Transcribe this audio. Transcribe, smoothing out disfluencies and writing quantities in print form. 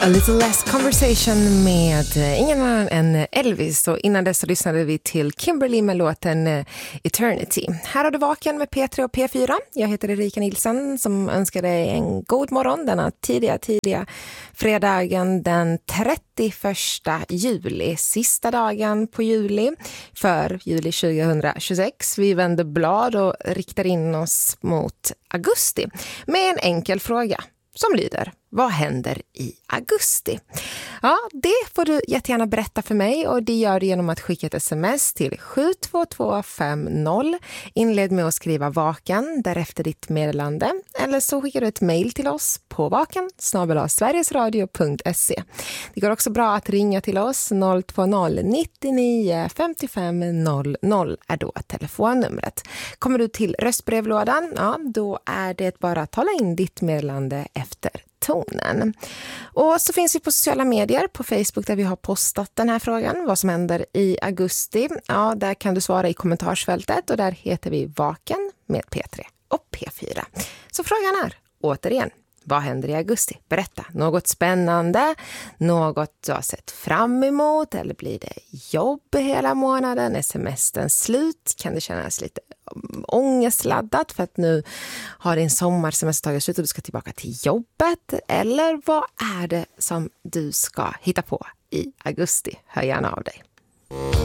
A Little Less Conversation med ingen annan än Elvis, och innan dess så lyssnade vi till Kimberly med låten Eternity. Här har du Vaken med P3 och P4. Jag heter Erika Nilsson som önskar dig en god morgon denna tidiga fredagen den 31 juli, sista dagen på juli för juli 2026. Vi vänder blad och riktar in oss mot augusti med en enkel fråga som lyder: vad händer i augusti? Ja, det får du jättegärna berätta för mig, och det gör du genom att skicka ett sms till 72250. Inled med att skriva vaken, därefter ditt meddelande. Eller så skickar du ett mejl till oss på vaken@sverigesradio.se. Det går också bra att ringa till oss. 020 99 55 00 är då telefonnumret. Kommer du till röstbrevlådan, ja, då är det bara att tala in ditt meddelande efter tonen. Och så finns vi på sociala medier, på Facebook, där vi har postat den här frågan, vad som händer i augusti. Ja, där kan du svara i kommentarsfältet, och där heter vi Vaken med P3 och P4. Så frågan är, återigen, vad händer i augusti? Berätta, något spännande, något du har sett fram emot, eller blir det jobb hela månaden? Är semestern slut? Kan det kännas lite ångestladdat för att nu har din sommarsemester tagit slut och du ska tillbaka till jobbet? Eller vad är det som du ska hitta på i augusti? Hör gärna av dig.